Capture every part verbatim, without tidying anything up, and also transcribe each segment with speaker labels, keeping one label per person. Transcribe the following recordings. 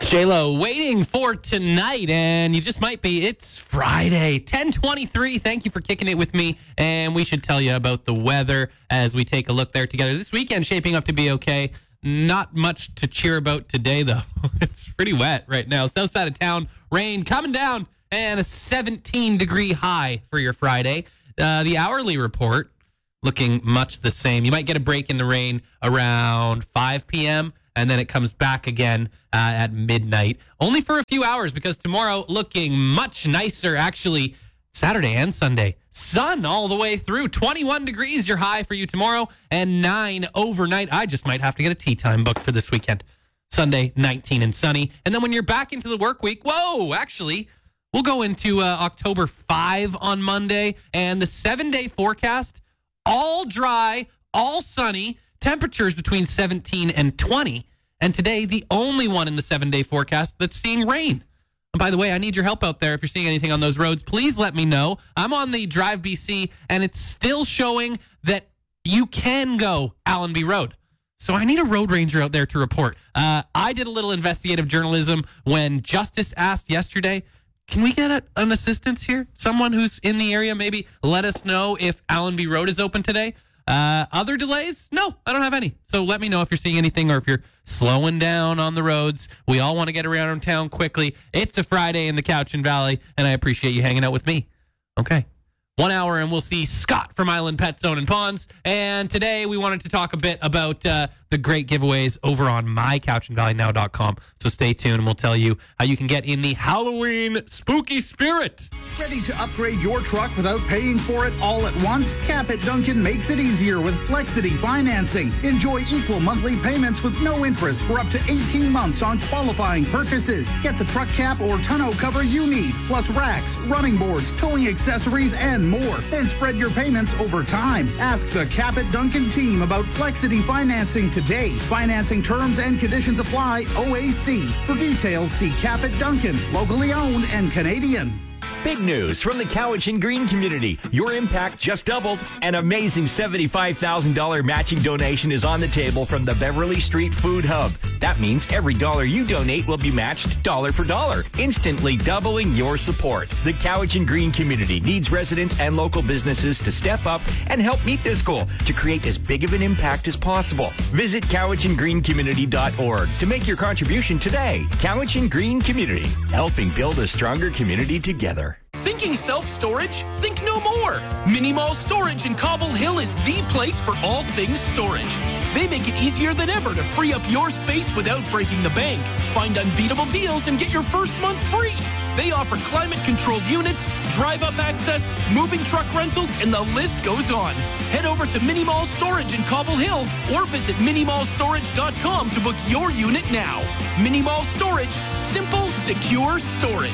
Speaker 1: J-Lo waiting for tonight, and you just might be. It's Friday, ten twenty-three. Thank you for kicking it with me, and we should tell you about the weather as we take a look there together. This weekend shaping up to be okay. Not much to cheer about today, though. It's pretty wet right now. South side of town, rain coming down, and a seventeen-degree high for your Friday. Uh, the hourly report looking much the same. You might get a break in the rain around five p.m., and then it comes back again uh, at midnight. Only for a few hours, because tomorrow looking much nicer, actually, Saturday and Sunday. Sun all the way through. twenty-one degrees your high for you tomorrow, and nine overnight. I just might have to get a tea time booked for this weekend. Sunday, nineteen and sunny. And then when you're back into the work week, whoa, actually, we'll go into uh, October fifth on Monday, and the seven-day forecast, all dry, all sunny, temperatures between seventeen and twenty. And today, the only one in the seven-day forecast that's seeing rain. And by the way, I need your help out there. If you're seeing anything on those roads, please let me know. I'm on the Drive B C, and it's still showing that you can go Allenby Road. So I need a road ranger out there to report. Uh, I did a little investigative journalism when Justice asked yesterday, can we get a, an assistance here? Someone who's in the area, maybe let us know if Allenby Road is open today. Uh, other delays? No, I don't have any. So let me know if you're seeing anything or if you're slowing down on the roads. We all want to get around town quickly. It's a Friday in the Cowichan Valley, and I appreciate you hanging out with me. Okay. One hour, and we'll see Scott from Island Pet Zone and Ponds. And today we wanted to talk a bit about uh, the great giveaways over on my cowichan valley now dot com. So stay tuned, and we'll tell you how you can get in the Halloween spooky spirit.
Speaker 2: Ready to upgrade your truck without paying for it all at once? Capit Duncan makes it easier with Flexity financing. Enjoy equal monthly payments with no interest for up to eighteen months on qualifying purchases. Get the truck cap or tonneau cover you need, plus racks, running boards, towing accessories, and more. Then spread your payments over time. Ask the Capit Duncan team about Flexity financing today. Financing terms and conditions apply. O A C. For details, see Capit Duncan, locally owned and Canadian.
Speaker 3: Big news from the Cowichan Green community. Your impact just doubled. An amazing seventy-five thousand dollars matching donation is on the table from the Beverly Street Food Hub. That means every dollar you donate will be matched dollar for dollar, instantly doubling your support. The Cowichan Green community needs residents and local businesses to step up and help meet this goal to create as big of an impact as possible. Visit cowichan green community dot org to make your contribution today. Cowichan Green Community, helping build a stronger community together.
Speaker 4: Thinking self-storage? Think no more. Mini Mall Storage in Cobble Hill is the place for all things storage. They make it easier than ever to free up your space without breaking the bank. Find unbeatable deals and get your first month free. They offer climate-controlled units, drive-up access, moving truck rentals, and the list goes on. Head over to Mini Mall Storage in Cobble Hill or visit mini mall storage dot com to book your unit now. Mini Mall Storage, simple, secure storage.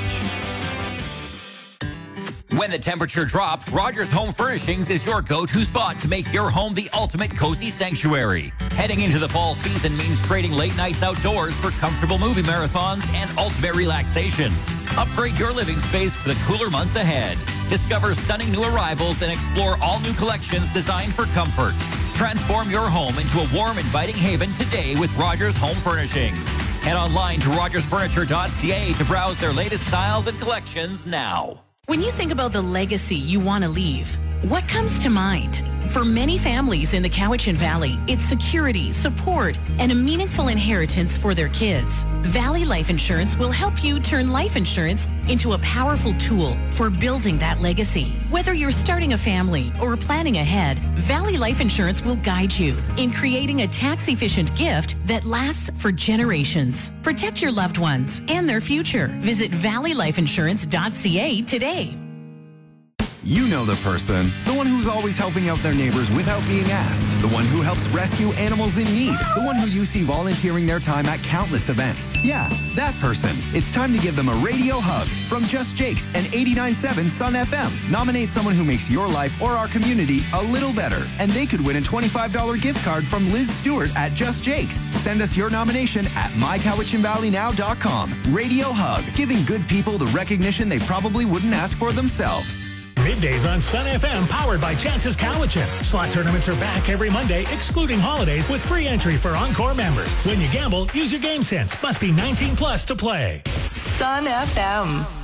Speaker 5: When the temperature drops, Rogers Home Furnishings is your go-to spot to make your home the ultimate cozy sanctuary. Heading into the fall season means trading late nights outdoors for comfortable movie marathons and ultimate relaxation. Upgrade your living space for the cooler months ahead. Discover stunning new arrivals and explore all new collections designed for comfort. Transform your home into a warm, inviting haven today with Rogers Home Furnishings. Head online to rogers furniture dot c a to browse their latest styles and collections now.
Speaker 6: When you think about the legacy you want to leave, what comes to mind? For many families in the Cowichan Valley, it's security, support, and a meaningful inheritance for their kids. Valley Life Insurance will help you turn life insurance into a powerful tool for building that legacy. Whether you're starting a family or planning ahead, Valley Life Insurance will guide you in creating a tax-efficient gift that lasts for generations. Protect your loved ones and their future. Visit valley life insurance dot c a today.
Speaker 7: You know the person, the one who's always helping out their neighbors without being asked, the one who helps rescue animals in need, the one who you see volunteering their time at countless events. Yeah, that person. It's time to give them a radio hug from Just Jake's and eighty-nine point seven Sun F M. Nominate someone who makes your life or our community a little better, and they could win a twenty-five dollars gift card from Liz Stewart at Just Jake's. Send us your nomination at my cowichan valley now dot com. Radio Hug, giving good people the recognition they probably wouldn't ask for themselves.
Speaker 8: Middays on Sun F M, powered by Chances Cowichan. Slot tournaments are back every Monday, excluding holidays, with free entry for Encore members. When you gamble, use your game sense. Must be nineteen plus to play.
Speaker 9: Sun F M.